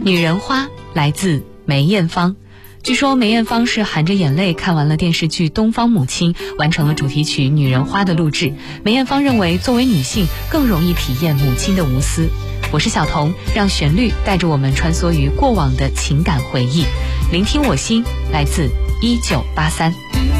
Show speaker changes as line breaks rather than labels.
女人花来自梅艳芳。据说梅艳芳是含着眼泪看完了电视剧《东方母亲》，完成了主题曲《女人花》的录制。梅艳芳认为，作为女性更容易体验母亲的无私。我是小童，让旋律带着我们穿梭于过往的情感回忆，聆听我心，来自1983。